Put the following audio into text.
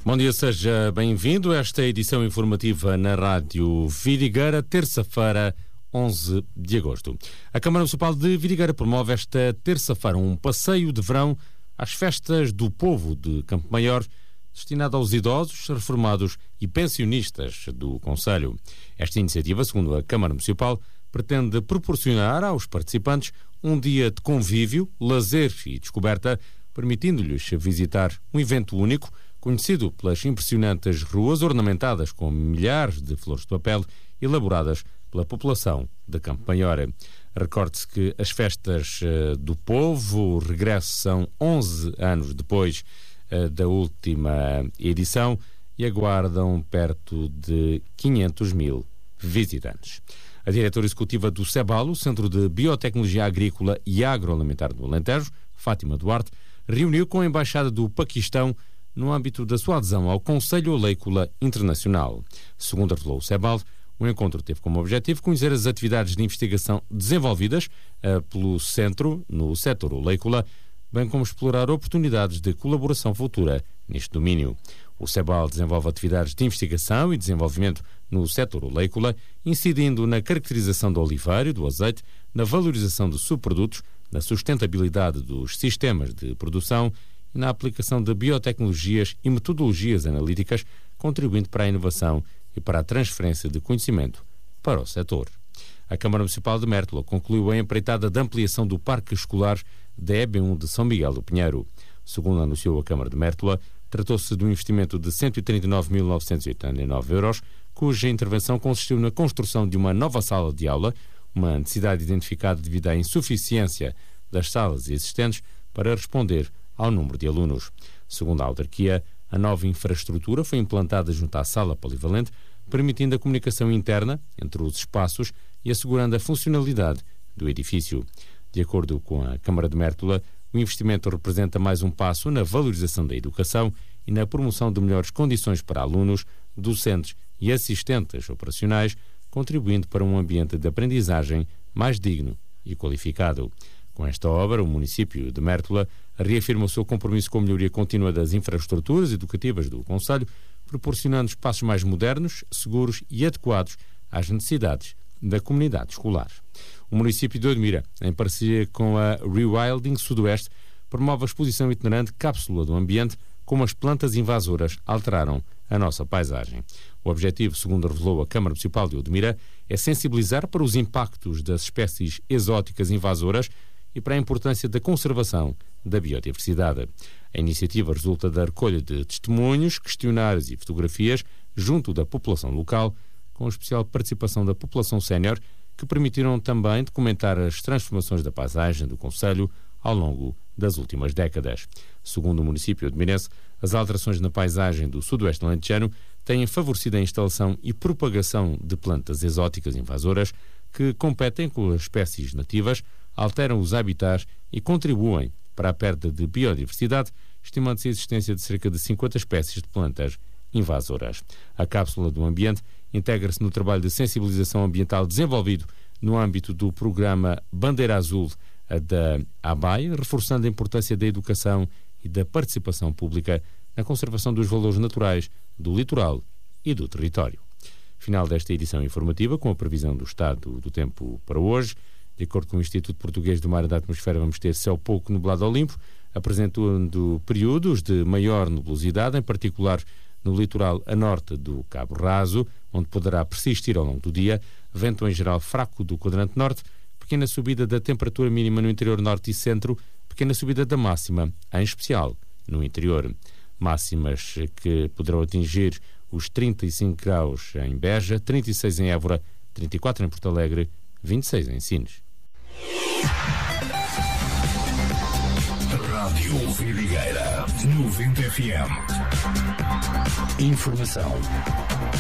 Bom dia, seja bem-vindo a esta edição informativa na Rádio Vidigueira, terça-feira, 11 de agosto. A Câmara Municipal de Vidigueira promove esta terça-feira um passeio de verão às festas do povo de Campo Maior, destinado aos idosos, reformados e pensionistas do concelho. Esta iniciativa, segundo a Câmara Municipal, pretende proporcionar aos participantes um dia de convívio, lazer e descoberta, permitindo-lhes visitar um evento único, conhecido pelas impressionantes ruas ornamentadas com milhares de flores de papel elaboradas pela população de Campo Maior. Recorde-se que as festas do povo regressam 11 anos depois da última edição e aguardam perto de 500 mil visitantes. A diretora executiva do CEBAL, o Centro de Biotecnologia Agrícola e Agroalimentar do Alentejo, Fátima Duarte, reuniu com a Embaixada do Paquistão no âmbito da sua adesão ao Conselho Oleícola Internacional. Segundo revelou o CEBAL, o encontro teve como objetivo conhecer as atividades de investigação desenvolvidas pelo Centro no setor oleícola, bem como explorar oportunidades de colaboração futura neste domínio. O CEBAL desenvolve atividades de investigação e desenvolvimento no setor oleícola, incidindo na caracterização do oliveira e do azeite, na valorização de subprodutos, na sustentabilidade dos sistemas de produção e na aplicação de biotecnologias e metodologias analíticas, contribuindo para a inovação e para a transferência de conhecimento para o setor. A Câmara Municipal de Mértola concluiu a empreitada de ampliação do Parque Escolar da EB1 de São Miguel do Pinheiro. Segundo anunciou a Câmara de Mértola, tratou-se de um investimento de 139.989 euros, cuja intervenção consistiu na construção de uma nova sala de aula, uma necessidade identificada devido à insuficiência das salas existentes para responder ao número de alunos. Segundo a autarquia, a nova infraestrutura foi implantada junto à sala polivalente, permitindo a comunicação interna entre os espaços e assegurando a funcionalidade do edifício. De acordo com a Câmara de Mértola, o investimento representa mais um passo na valorização da educação e na promoção de melhores condições para alunos, docentes e assistentes operacionais, contribuindo para um ambiente de aprendizagem mais digno e qualificado. Com esta obra, o município de Mértola reafirma o seu compromisso com a melhoria contínua das infraestruturas educativas do concelho, proporcionando espaços mais modernos, seguros e adequados às necessidades da comunidade escolar. O município de Odmira, em parceria com a Rewilding Sudoeste, promove a exposição itinerante Cápsula do Ambiente, como as plantas invasoras alteraram a nossa paisagem. O objetivo, segundo revelou a Câmara Municipal de Odmira, é sensibilizar para os impactos das espécies exóticas invasoras e para a importância da conservação da biodiversidade. A iniciativa resulta da recolha de testemunhos, questionários e fotografias junto da população local, com especial participação da população sénior, que permitiram também documentar as transformações da paisagem do concelho ao longo das últimas décadas. Segundo o município odmirense, as alterações na paisagem do sudoeste alentejano têm favorecido a instalação e propagação de plantas exóticas invasoras que competem com as espécies nativas, alteram os habitats e contribuem para a perda de biodiversidade, estimando-se a existência de cerca de 50 espécies de plantas invasoras. A Cápsula do Ambiente integra-se no trabalho de sensibilização ambiental desenvolvido no âmbito do programa Bandeira Azul da ABAI, reforçando a importância da educação e da participação pública na conservação dos valores naturais do litoral e do território. Final desta edição informativa, com a previsão do estado do tempo para hoje. De acordo com o Instituto Português do Mar e da Atmosfera, vamos ter céu pouco nublado ao limpo, apresentando períodos de maior nebulosidade, em particular no litoral a norte do Cabo Raso, onde poderá persistir ao longo do dia, vento em geral fraco do quadrante norte, pequena subida da temperatura mínima no interior norte e centro, pequena subida da máxima, em especial no interior. Máximas que poderão atingir os 35 graus em Beja, 36 em Évora, 34 em Porto Alegre, 26 em Sines. Rádio Vidigueira 90 FM. Informação